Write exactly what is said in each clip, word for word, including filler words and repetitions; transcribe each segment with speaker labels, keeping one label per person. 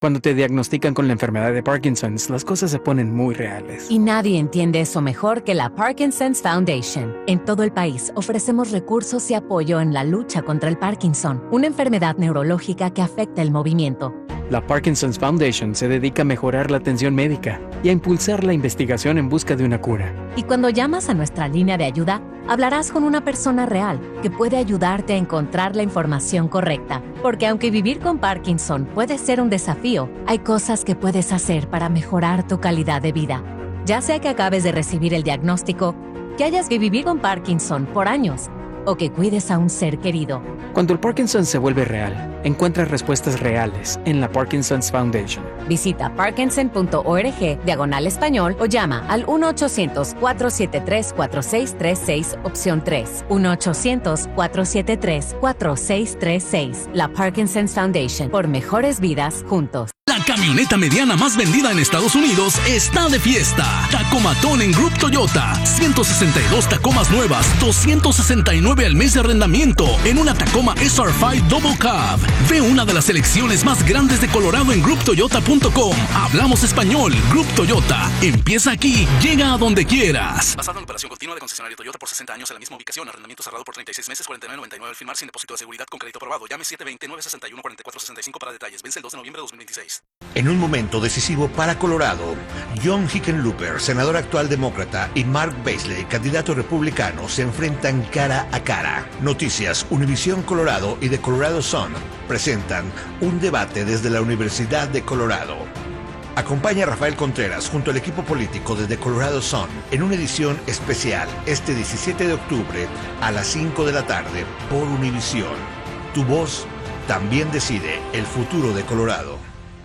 Speaker 1: Cuando te diagnostican con la enfermedad de Parkinson's, las cosas se ponen muy reales.
Speaker 2: Y nadie entiende eso mejor que la Parkinson's Foundation. En todo el país ofrecemos recursos y apoyo en la lucha contra el Parkinson, una enfermedad neurológica que afecta el movimiento.
Speaker 1: La Parkinson's Foundation se dedica a mejorar la atención médica y a impulsar la investigación en busca de una cura.
Speaker 2: Y cuando llamas a nuestra línea de ayuda, hablarás con una persona real que puede ayudarte a encontrar la información correcta. Porque aunque vivir con Parkinson puede ser un desafío, hay cosas que puedes hacer para mejorar tu calidad de vida. Ya sea que acabes de recibir el diagnóstico, que hayas que vivir con Parkinson por años, o que cuides a un ser querido.
Speaker 1: Cuando el Parkinson se vuelve real, encuentra respuestas reales en la Parkinson's Foundation.
Speaker 2: Visita parkinson punto org diagonal español o llama al uno ochocientos, cuatro siete tres, cuatro seis tres seis, opción tres. uno ochocientos, cuatro siete tres, cuatro seis tres seis. La Parkinson's Foundation. Por mejores vidas juntos.
Speaker 3: La camioneta mediana más vendida en Estados Unidos está de fiesta. Tacomatón en Group Toyota. ciento sesenta y dos Tacomas nuevas, doscientos sesenta y nueve al mes de arrendamiento en una Tacoma S R cinco Double Cab. Ve una de las selecciones más grandes de Colorado en group toyota punto com. Hablamos español. Group Toyota. Empieza aquí, llega a donde quieras. Basado en operación continua de concesionario Toyota por sesenta años en la misma ubicación. Arrendamiento cerrado por treinta y seis meses, cuarenta y nueve noventa y nueve al firmar sin depósito de seguridad con crédito aprobado. Llame siete dos cero, nueve seis uno, cuatro cuatro seis cinco para detalles. Vence el dos de noviembre de dos mil veintiséis.
Speaker 4: En un momento decisivo para Colorado, John Hickenlooper, senador actual demócrata, y Mark Beasley, candidato republicano, se enfrentan cara a cara. Noticias Univisión Colorado y The Colorado Sun presentan un debate desde la Universidad de Colorado. Acompaña a Rafael Contreras junto al equipo político de The Colorado Sun en una edición especial este diecisiete de octubre a las cinco de la tarde por Univisión. Tu voz también decide el futuro de Colorado.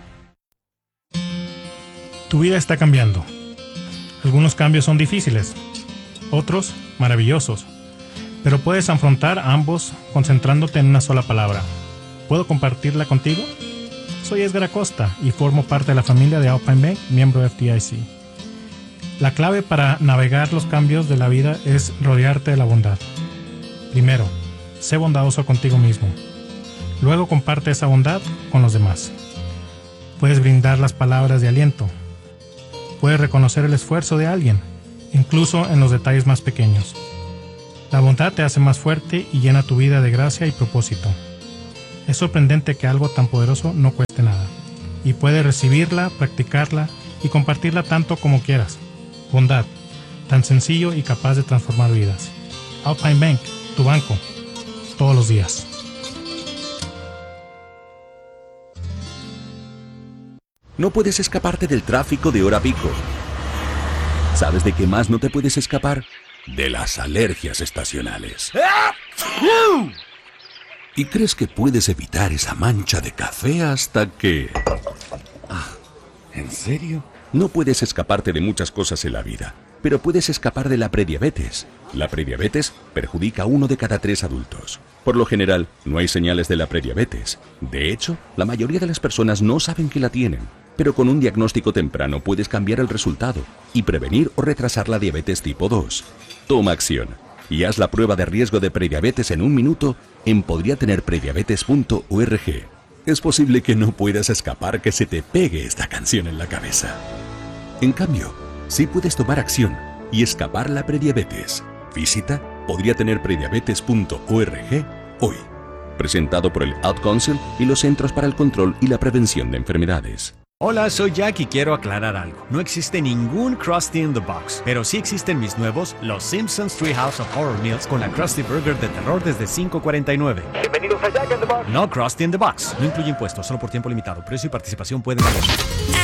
Speaker 5: Tu vida está cambiando. Algunos cambios son difíciles, otros maravillosos, pero puedes afrontar ambos concentrándote en una sola palabra. ¿Puedo compartirla contigo? Soy Edgar Acosta y formo parte de la familia de Alpine Bank, miembro de F D I C. La clave para navegar los cambios de la vida es rodearte de la bondad. Primero, sé bondadoso contigo mismo. Luego comparte esa bondad con los demás. Puedes brindar las palabras de aliento. Puedes reconocer el esfuerzo de alguien, incluso en los detalles más pequeños. La bondad te hace más fuerte y llena tu vida de gracia y propósito. Es sorprendente que algo tan poderoso no cueste nada, y puedes recibirla, practicarla y compartirla tanto como quieras. Bondad, tan sencillo y capaz de transformar vidas. Alpine Bank, tu banco, todos los días.
Speaker 6: No puedes escaparte del tráfico de hora pico. ¿Sabes de qué más no te puedes escapar? De las alergias estacionales. ¿Y crees que puedes evitar esa mancha de café hasta que... Ah, ¿en serio? No puedes escaparte de muchas cosas en la vida, pero puedes escapar de la prediabetes. La prediabetes perjudica a uno de cada tres adultos. Por lo general, no hay señales de la prediabetes. De hecho, la mayoría de las personas no saben que la tienen. Pero con un diagnóstico temprano puedes cambiar el resultado y prevenir o retrasar la diabetes tipo dos. Toma acción y haz la prueba de riesgo de prediabetes en un minuto en podría tener prediabetes punto org. Es posible que no puedas escapar que se te pegue esta canción en la cabeza. En cambio, sí puedes tomar acción y escapar la prediabetes. Visita podría tener prediabetes punto org hoy. Presentado por el Ad Council y los Centros para el Control y la Prevención de Enfermedades.
Speaker 7: Hola, soy Jack y quiero aclarar algo. No existe ningún Krusty in the Box, pero sí existen mis nuevos Los Simpsons Treehouse of Horror Meals con la Krusty Burger de terror desde cinco cuarenta y nueve.
Speaker 8: Bienvenidos a Jack in the Box.
Speaker 7: No Krusty in the Box. No incluye impuestos, solo por tiempo limitado. Precio y participación pueden variar.